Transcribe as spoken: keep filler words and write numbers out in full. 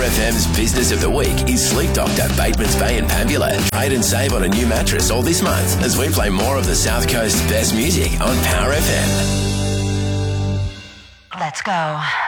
F M's Business of the Week is Sleep Doctor, Batemans Bay and Pambula. Trade and save on a new mattress all this month as we play more of the South Coast's best music on Power F M. Let's go.